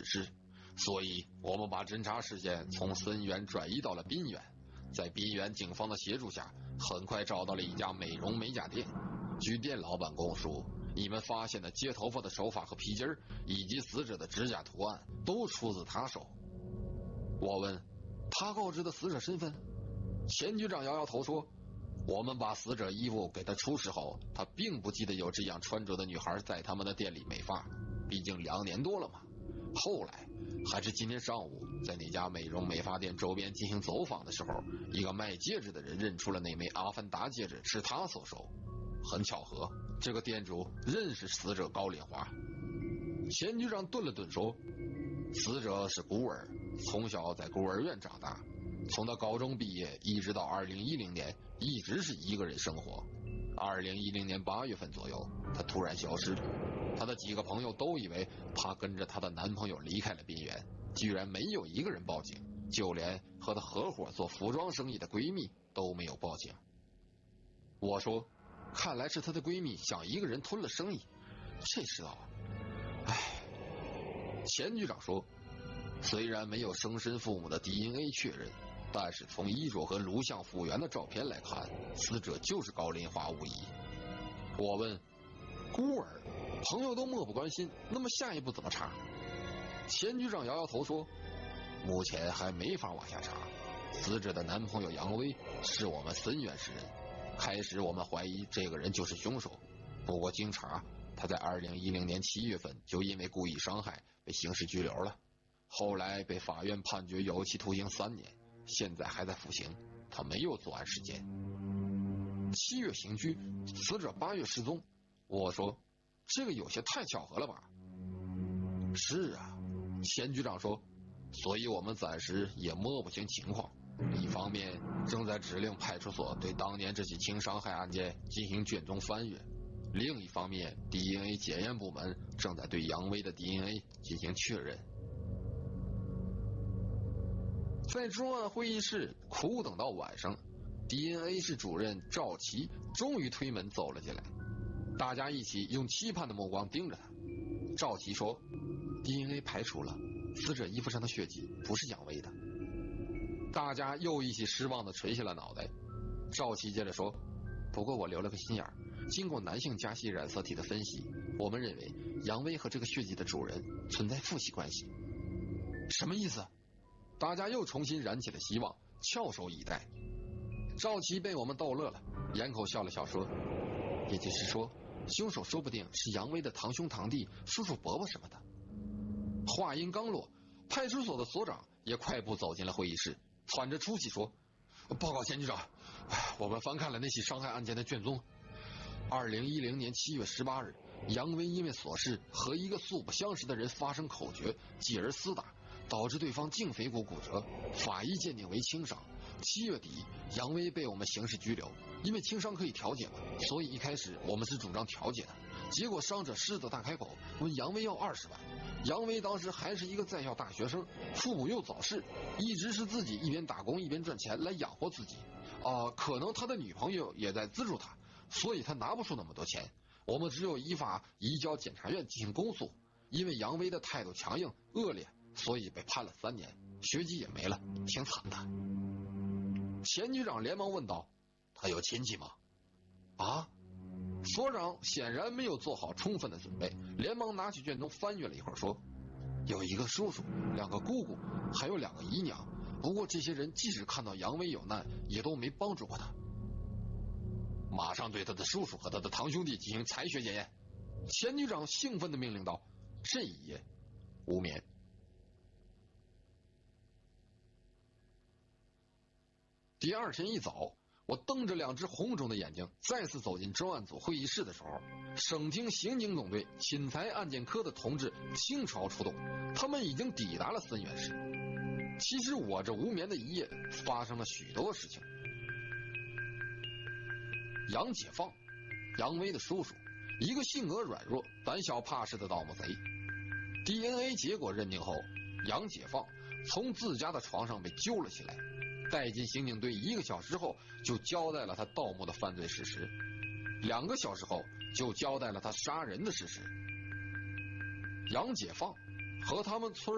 尸，所以我们把侦查视线从森源转移到了滨原。在滨原警方的协助下，很快找到了一家美容美甲店。据店老板供述，你们发现的接头发的手法和皮筋以及死者的指甲图案都出自他手。我问他告知的死者身份，钱局长摇摇头说，我们把死者衣服给他出示后，他并不记得有这样穿着的女孩在他们的店里美发，毕竟2年多了嘛。后来还是今天上午，在那家美容美发店周边进行走访的时候，一个卖戒指的人认出了那枚阿凡达戒指是他所收。很巧合，这个店主认识死者高林华。钱局长顿了顿说，死者是孤儿，从小在孤儿院长大，从他高中毕业一直到2010年一直是一个人生活。2010年8月份左右，他突然消失了。他的几个朋友都以为她跟着她的男朋友离开了滨原，居然没有一个人报警，就连和她合伙做服装生意的闺蜜都没有报警。我说，看来是她的闺蜜想一个人吞了生意，这世道啊，唉。钱局长说，虽然没有生身父母的 DNA 确认，但是从衣着和录像复原的照片来看，死者就是高林华无疑。我问，孤儿朋友都漠不关心，那么下一步怎么查？钱局长摇摇头说，目前还没法往下查。死者的男朋友杨威是我们森源市人，开始我们怀疑这个人就是凶手，不过经查，他在2010年7月份就因为故意伤害被刑事拘留了，后来被法院判决有期徒刑3年，现在还在服刑，他没有作案时间。7月刑拘，死者8月失踪。我说，这个有些太巧合了吧？是啊，钱局长说，所以我们暂时也摸不清情况。一方面正在指令派出所对当年这起轻伤害案件进行卷宗翻阅，另一方面 DNA 检验部门正在对杨威的 DNA 进行确认。在专案会议室苦等到晚上， DNA 室主任赵琦终于推门走了进来，大家一起用期盼的目光盯着他。赵琦说， DNA 排除了，死者衣服上的血迹不是杨威的。大家又一起失望地垂下了脑袋。赵琦接着说，不过我留了个心眼儿，经过男性家系染色体的分析，我们认为杨威和这个血迹的主人存在父系关系。什么意思？大家又重新燃起了希望，翘首以待。赵琦被我们逗乐了，掩口笑了笑说，也就是说，凶手说不定是杨威的堂兄堂弟、叔叔伯伯什么的。话音刚落，派出所的所长也快步走进了会议室，喘着粗气说，报告钱局长，我们翻看了那起伤害案件的卷宗。2010年7月18日，杨威因为琐事和一个素不相识的人发生口角，继而厮打，导致对方胫腓骨骨折，法医鉴定为轻伤。7月底，杨威被我们刑事拘留，因为轻伤可以调解嘛，所以一开始我们是主张调解的。结果伤者狮子大开口，问杨威要20万。杨威当时还是一个在校大学生，父母又早逝，一直是自己一边打工一边赚钱来养活自己。可能他的女朋友也在资助他，所以他拿不出那么多钱。我们只有依法移交检察院进行公诉。因为杨威的态度强硬恶劣，所以被判了3年，学籍也没了，挺惨的。钱局长连忙问道，他有亲戚吗？所长显然没有做好充分的准备，连忙拿起卷宗翻阅了一会儿说，有一个叔叔，2个姑姑，还有2个姨娘，不过这些人即使看到杨威有难，也都没帮助过他。马上对他的叔叔和他的堂兄弟进行采血检验。钱局长兴奋地命令道，这一夜无眠。第二天一早，我瞪着2只红肿的眼睛再次走进专案组会议室的时候，省厅刑警总队侵财案件科的同志倾巢出动，他们已经抵达了森源市。其实我这无眠的一夜发生了许多事情。杨解放，杨威的叔叔，一个性格软弱胆小怕事的盗墓贼。 DNA 结果认定后，杨解放从自家的床上被揪了起来，带进刑警队1个小时后，就交代了他盗墓的犯罪事实；2个小时后，就交代了他杀人的事实。杨解放和他们村